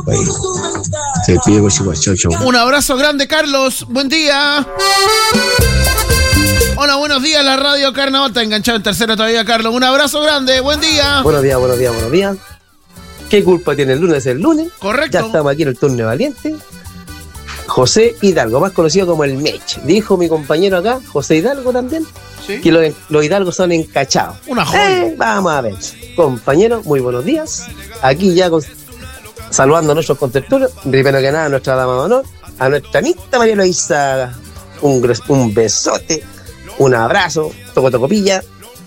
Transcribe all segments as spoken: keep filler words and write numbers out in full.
Bueno, te pido por chau, chau. Un abrazo grande, Carlos. Buen día. Hola, buenos días, la radio Carnaval. Está enganchado en tercera todavía, Carlos. Un abrazo grande, buen día. Buenos días, buenos días, buenos días. ¿Qué culpa tiene el lunes el lunes? Correcto. Ya estamos aquí en el turno valiente. José Hidalgo, más conocido como el Mech. Dijo mi compañero acá, José Hidalgo también, ¿sí? Que los, los hidalgos son encachados. Una joya. Eh, vamos a ver. Compañero, muy buenos días. Aquí ya con, saludando a nuestros contertulios. Primero que nada, a nuestra dama de honor, a nuestra Anita María Luisa. Un, un besote, un abrazo, toco tocopilla.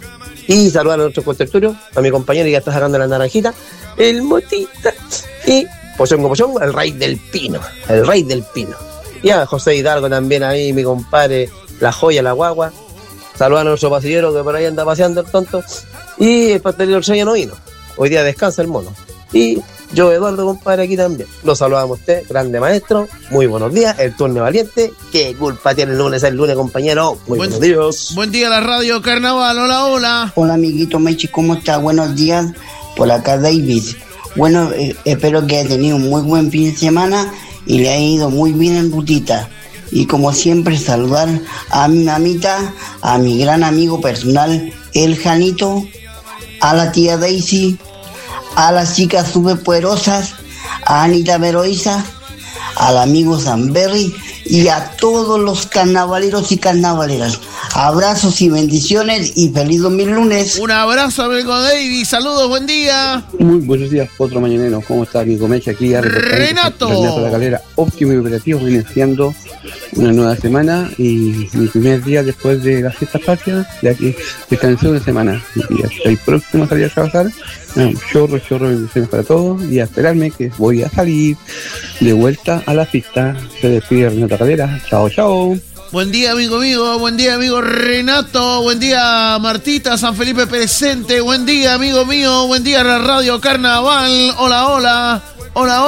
Y saludar a nuestros contertulios, a mi compañero que ya está sacando la naranjita, el Motita. Y Pochongo Pochongo, el rey del pino, el rey del pino. Y a José Hidalgo también ahí, mi compadre, la joya, la guagua. Saludar a nuestro pasillero que por ahí anda paseando el tonto. Y el pastelero ya no vino. Hoy día descansa el mono. Y yo, Eduardo, compadre, aquí también. Lo saludamos a usted, grande maestro. Muy buenos días, el turno valiente. ¿Qué culpa tiene el lunes, el lunes, compañero? Muy buen, buenos días. Buen día, la radio Carnaval. Hola, hola. Hola, amiguito Mechi, ¿cómo está? Buenos días. Por acá, David. Bueno, eh, espero que haya tenido un muy buen fin de semana y le haya ido muy bien en rutita. Y como siempre, saludar a mi mamita, a mi gran amigo personal, el Janito, a la tía Daisy, a las chicas superpoderosas, a Anita Veroiza, al amigo Samberry y a todos los carnavaleros y carnavaleras. Abrazos y bendiciones y feliz dos mil lunes. Un abrazo, amigo David. Saludos, buen día. Muy buenos días, otro mañanero. ¿Cómo está, amigo Mecha? Aquí a Renato. Renato La Calera, óptimo y operativo, iniciando una nueva semana y mi primer día después de las fiestas patrias, ya que descansé una semana y ya estoy próximo a salir a trabajar. No, chorro, chorro, bendiciones para todos y a esperarme que voy a salir de vuelta a la pista. Se despide Renato La Calera. Chao, chao. Buen día, amigo mío. Buen día, amigo Renato. Buen día, Martita, San Felipe presente. Buen día, amigo mío. Buen día, la radio Carnaval. Hola, hola. Hola, hola.